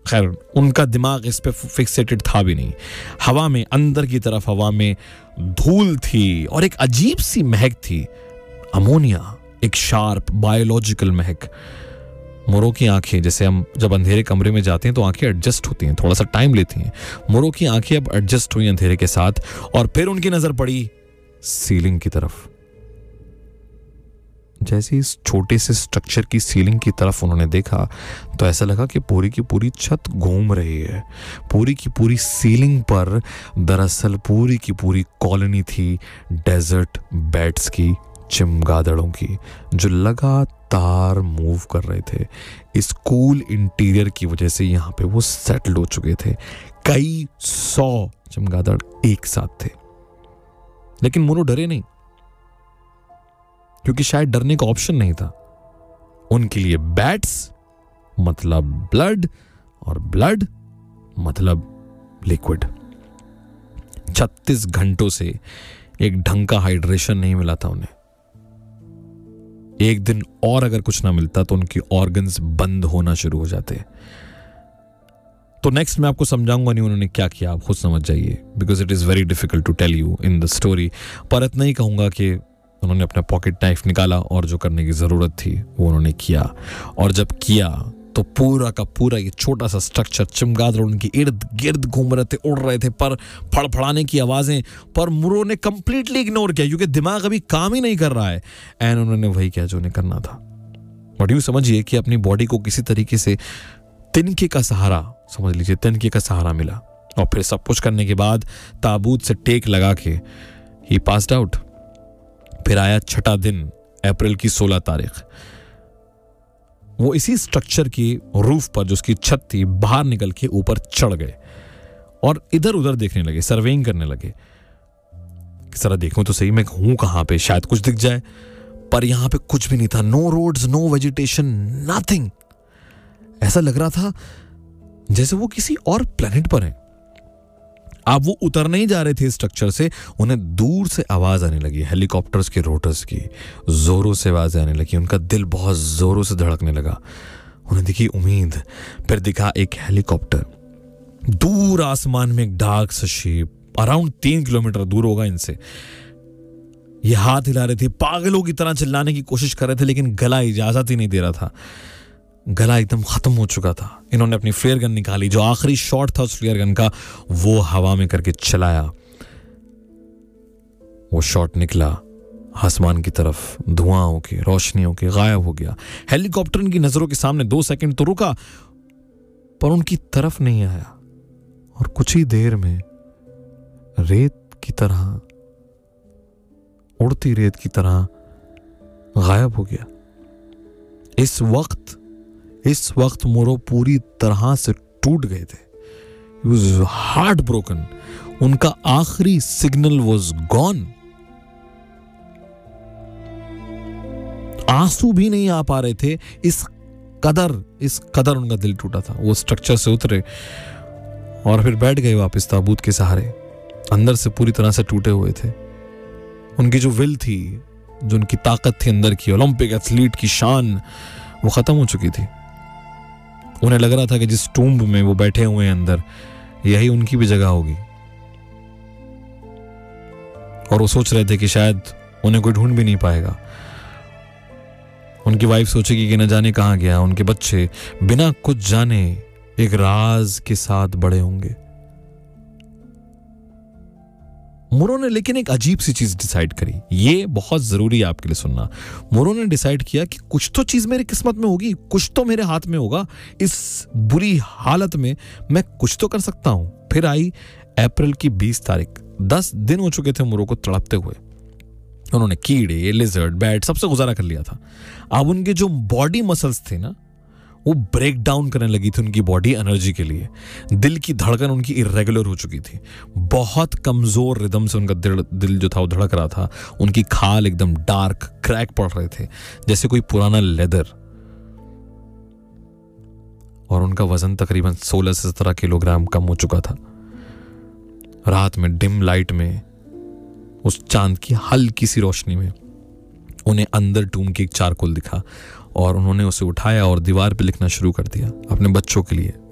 खैर उनका दिमाग इस पे फिक्सेटेड था भी नहीं। हवा में अंदर की तरफ हवा में धूल थी और एक अजीब सी महक थी, अमोनिया, एक शार्प बायोलॉजिकल महक। मोरो की आंखें, जैसे हम जब अंधेरे कमरे में जाते हैं तो आंखें एडजस्ट होती हैं, थोड़ा सा टाइम लेती हैं। मोरो की आंखें अब एडजस्ट हुई अंधेरे के साथ और फिर उनकी नजर पड़ी सीलिंग की तरफ। जैसे इस छोटे से स्ट्रक्चर की सीलिंग की तरफ उन्होंने देखा तो ऐसा लगा कि पूरी की पूरी छत घूम रही है। पूरी की पूरी सीलिंग पर दरअसल पूरी की पूरी कॉलोनी थी डेजर्ट बैट्स की, चमगादड़ों की, जो लगातार मूव कर रहे थे। इस कूल इंटीरियर की वजह से यहाँ पे वो सेटल हो चुके थे। कई 100 चमगादड़ एक साथ थे। लेकिन मोरो डरे नहीं, क्योंकि शायद डरने का ऑप्शन नहीं था। उनके लिए बैट्स मतलब ब्लड और ब्लड मतलब लिक्विड। 36 घंटों से एक ढंग का हाइड्रेशन नहीं मिला था उन्हें। एक दिन और अगर कुछ ना मिलता तो उनकी ऑर्गन्स बंद होना शुरू हो जाते। तो नेक्स्ट मैं आपको समझाऊंगा नहीं उन्होंने क्या किया, आप खुद समझ जाइए, because it is very difficult to tell you in the story. पर इतना ही कहूंगा कि उन्होंने अपना पॉकेट नाइफ निकाला और जो करने की जरूरत थी वो उन्होंने किया। और जब किया तो पूरा का पूरा ये छोटा सा स्ट्रक्चर, चमगादड़ उनके इर्द गिर्द घूम रहे थे, उड़ रहे थे, पर फड़फड़ाने की आवाजें, पर मुरो ने कंप्लीटली इग्नोर किया क्योंकि दिमाग अभी काम ही नहीं कर रहा है। एंड उन्होंने वही किया जो उन्हें करना था। बट यूं समझिए कि अपनी बॉडी को किसी तरीके से तिनके का सहारा, समझ लीजिए तिनके का सहारा मिला। और फिर सब कुछ करने के बाद ताबूत से टेक लगा के ही पास्ड आउट। फिर आया छठा दिन, अप्रैल की 16 तारीख। वो इसी स्ट्रक्चर की रूफ पर, जो उसकी छत थी, बाहर निकल के ऊपर चढ़ गए और इधर उधर देखने लगे, सर्वेइंग करने लगे। जरा देखूं तो सही मैं हूं कहां पे, शायद कुछ दिख जाए। पर यहां पे कुछ भी नहीं था। No roads, no vegetation, nothing. ऐसा लग रहा था जैसे वो किसी और प्लेनेट पर हैं। अब वो उतरने ही जा रहे थे स्ट्रक्चर से, उन्हें दूर से आवाज आने लगी, हेलीकॉप्टर्स के रोटर्स की जोरों से आवाज आने लगी। उनका दिल बहुत जोरों से धड़कने लगा। उन्हें दिखी उम्मीद, फिर दिखा एक हेलीकॉप्टर दूर आसमान में, एक डार्क सा शेप, अराउंड 3 किलोमीटर दूर होगा इनसे। ये हाथ हिला रहे थे, पागलों की तरह चिल्लाने की कोशिश कर रहे थे, लेकिन गला इजाजत ही नहीं दे रहा था। गला एकदम खत्म हो चुका था। इन्होंने अपनी फ्लेयर गन निकाली, जो आखिरी शॉट था उस फ्लेयर गन का, वो हवा में करके चलाया। वो शॉट निकला आसमान की तरफ, धुआं होके, रोशनियों के गायब हो गया। हेलीकॉप्टर इनकी नजरों के सामने 2 सेकंड तो रुका, पर उनकी तरफ नहीं आया और कुछ ही देर में रेत की तरह, उड़ती रेत की तरह गायब हो गया। इस वक्त मोरो पूरी तरह से टूट गए थे। He was heartbroken. उनका आखिरी सिग्नल was gone. आंसू भी नहीं आ पा रहे थे, इस कदर उनका दिल टूटा था। वो स्ट्रक्चर से उतरे और फिर बैठ गए वापस ताबूत के सहारे। अंदर से पूरी तरह से टूटे हुए थे। उनकी जो विल थी, जो उनकी ताकत थी अंदर की, ओलंपिक एथलीट की शान, वो खत्म हो चुकी थी। उन्हें लग रहा था कि जिस टूम्ब में वो बैठे हुए हैं अंदर, यही उनकी भी जगह होगी। और वो सोच रहे थे कि शायद उन्हें कोई ढूंढ भी नहीं पाएगा। उनकी वाइफ सोचेगी कि न जाने कहां गया। उनके बच्चे बिना कुछ जाने एक राज के साथ बड़े होंगे। मोरो ने लेकिन एक अजीब सी चीज डिसाइड करी, ये बहुत जरूरी है आपके लिए सुनना। मोरो ने डिसाइड किया कि कुछ तो चीज मेरी किस्मत में होगी, कुछ तो मेरे हाथ में होगा। इस बुरी हालत में मैं कुछ तो कर सकता हूं। फिर आई अप्रैल की 20 तारीख। 10 दिन हो चुके थे मोरो को तड़पते हुए। उन्होंने कीड़े, लिजर्ड, बैट सबसे गुजारा कर लिया था। अब उनके जो बॉडी मसल्स थे ना, वो ब्रेक डाउन करने लगी थी उनकी बॉडी एनर्जी के लिए। दिल की धड़कन उनकी इरेगुलर हो चुकी थी। बहुत कमजोर रिदम से उनका दिल जो था वो धड़क रहा था। उनकी खाल एकदम डार्क क्रैक पड़ रहे थे, जैसे कोई पुराना लेदर। और उनका वजन तकरीबन 16 से 17 किलोग्राम कम हो चुका था। रात में डिम लाइट में, उस चांद की हल्की सी रोशनी में, उन्हें अंदर टूम की एक चारकोल दिखा और उन्होंने उसे उठाया और दीवार पे लिखना शुरू कर दिया अपने बच्चों के लिए।